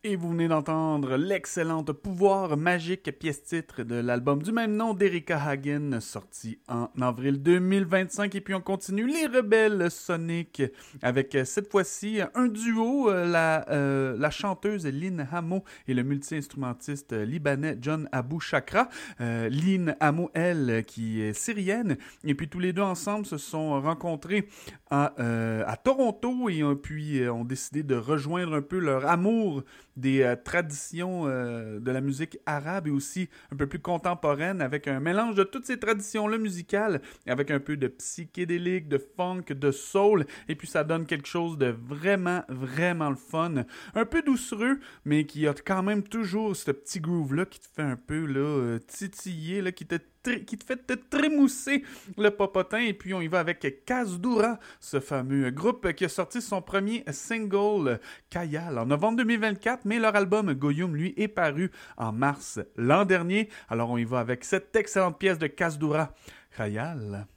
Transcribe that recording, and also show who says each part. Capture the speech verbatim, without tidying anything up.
Speaker 1: Et vous venez d'entendre l'excellente Pouvoir magique, pièce-titre de l'album du même nom d'Erika Hagen, sorti en avril deux mille vingt-cinq. Et puis on continue les Rebelles Sonic avec cette fois-ci un duo, la, euh, la chanteuse Lynn Hamo et le multi-instrumentiste libanais John Abou Chakra. Euh, Lynn Hamo, elle, qui est syrienne. Et puis tous les deux ensemble se sont rencontrés à, euh, à Toronto et euh, puis euh, ont décidé de rejoindre un peu leur amour des euh, traditions euh, de la musique arabe et aussi un peu plus contemporaine avec un mélange de toutes ces traditions-là musicales avec un peu de psychédélique, de funk, de soul et puis ça donne quelque chose de vraiment, vraiment le fun. Un peu doucereux, mais qui a quand même toujours ce petit groove-là qui te fait un peu là, euh, titiller, là, qui te qui te fait te trémousser le popotin. Et puis on y va avec Kasdoura, ce fameux groupe qui a sorti son premier single Kayal en novembre deux mille vingt-quatre, mais leur album Goyum, lui, est paru en mars l'an dernier. Alors on y va avec cette excellente pièce de Kasdoura, Kayal.